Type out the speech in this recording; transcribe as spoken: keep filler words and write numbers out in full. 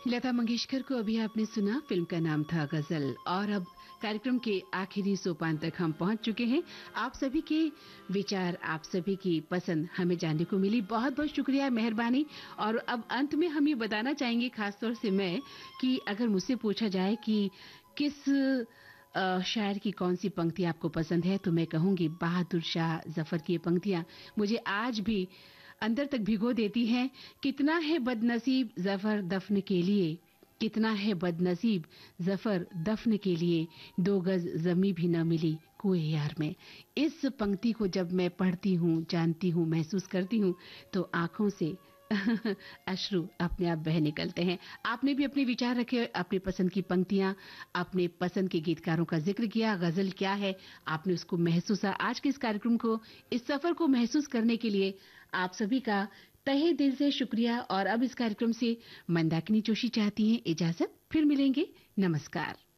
लता मंगेशकर को अभी आपने सुना, फिल्म का नाम था गजल। और अब कार्यक्रम के आखिरी सोपान तक हम पहुंच चुके हैं। आप सभी के विचार, आप सभी की पसंद हमें जानने को मिली। बहुत बहुत शुक्रिया, मेहरबानी। और अब अंत में हम ये बताना चाहेंगे, खासतौर से मैं, कि अगर मुझसे पूछा जाए कि किस अ, शायर की कौन सी पंक्ति आपको पसंद है, तो मैं कहूंगी बहादुर शाह जफर की ये पंक्तियां मुझे आज भी अंदर तक भिगो देती हैं। कितना है बदनसीब जफर दफन के लिए, कितना है बदनसीब जफर दफन के लिए, दो गज जमी भी न मिली कुए यार में। इस पंक्ति को जब मैं पढ़ती हूँ, जानती हूँ, महसूस करती हूँ, तो आंखों से अश्रु अपने आप बह निकलते हैं। आपने भी अपने विचार रखे, अपनी पसंद की पंक्तियां, अपने पसंद के गीतकारों का जिक्र किया। गजल क्या है, आपने उसको महसूसा। आज के इस कार्यक्रम को, इस सफर को महसूस करने के लिए आप सभी का तहे दिल से शुक्रिया। और अब इस कार्यक्रम से मंदाकिनी जोशी चाहती हैं इजाजत। फिर मिलेंगे। नमस्कार।